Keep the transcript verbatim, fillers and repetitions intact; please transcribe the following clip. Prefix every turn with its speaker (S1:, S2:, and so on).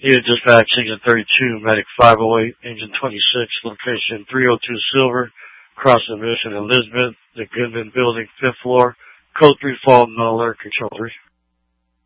S1: Unit dispatch, engine thirty-two, medic five oh eight, engine twenty-six, location three oh two Silver, crossing Mission and Elizabeth, the Goodman Building, fifth floor, code three, fault, no alert, control three.